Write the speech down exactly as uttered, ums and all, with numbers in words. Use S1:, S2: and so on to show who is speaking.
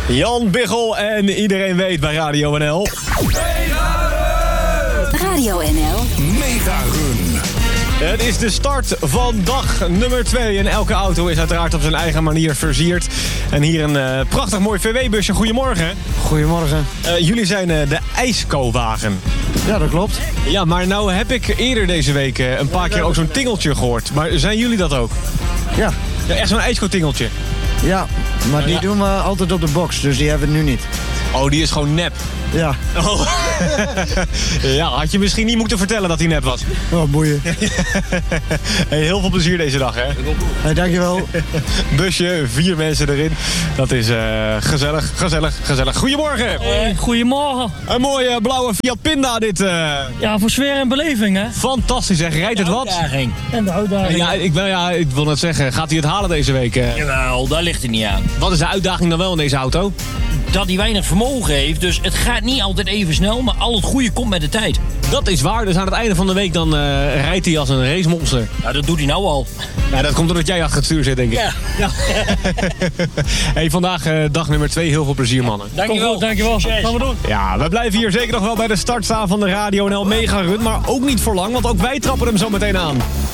S1: Jan Biggel en iedereen weet bij Radio N L.
S2: Radio N L.
S3: Mega Run.
S1: Het is de start van dag nummer twee. En elke auto is uiteraard op zijn eigen manier versierd. En hier een uh, prachtig mooi V W-busje. Goedemorgen.
S4: Goedemorgen.
S1: Uh, jullie zijn uh, de ijskowagen.
S4: Ja, dat klopt.
S1: Ja, maar nou heb ik eerder deze week uh, een paar keer ook zo'n tingeltje gehoord. Maar zijn jullie dat ook?
S4: Ja.
S1: Ja, echt zo'n ijsko-tingeltje.
S4: Ja, maar die
S1: Ja.
S4: doen we altijd op de box, dus die hebben we nu niet.
S1: Oh, die is gewoon nep.
S4: Ja.
S1: Oh. Ja, had je misschien niet moeten vertellen dat hij nep was.
S4: Oh, boeien.
S1: Hey, heel veel plezier deze dag, hè?
S4: Hey, dankjewel.
S1: Busje, vier mensen erin. Dat is uh, gezellig, gezellig, gezellig. Goedemorgen.
S5: Hey, goedemorgen.
S1: Een mooie blauwe Fiat Pinda dit. Uh...
S5: Ja, voor sfeer en beleving, hè?
S1: Fantastisch, zeg. Rijdt het wat?
S5: Uitdaging. En de uitdaging.
S1: Ja, ik, wil, ja, ik wil net zeggen, gaat hij het halen deze week? Uh?
S5: Jawel, daar ligt hij niet aan.
S1: Wat is de uitdaging dan wel in deze auto?
S5: Dat hij weinig vermogen heeft, dus het gaat niet altijd even snel, maar al het goede komt met de tijd.
S1: Dat is waar, dus aan het einde van de week dan uh, rijdt hij als een racemonster.
S5: Ja, dat doet hij nou al.
S1: Ja, dat komt doordat jij achter het stuur zit, denk ik.
S5: Ja.
S1: Ja. Hey, vandaag uh, dag nummer twee. Heel veel plezier, mannen.
S5: Dankjewel. Dankjewel. Gaan we doen.
S1: Ja, we blijven hier zeker nog wel bij de start staan van de Radio N L Mega Run. Maar ook niet voor lang, want ook wij trappen hem zo meteen aan.